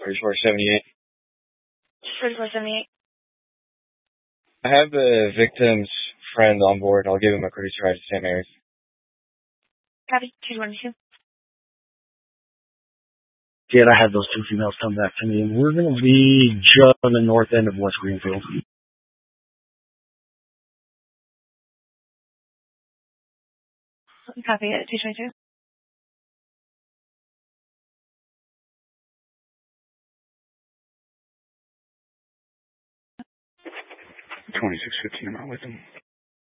3478. 3478. I have the victim's friend on board. I'll give him a cruise ride to St. Mary's. Copy. 222. Did I have those two females come back to me, and we're going to be just on the north end of West Greenfield. Copy it. 222. $26.15. I'm out with them.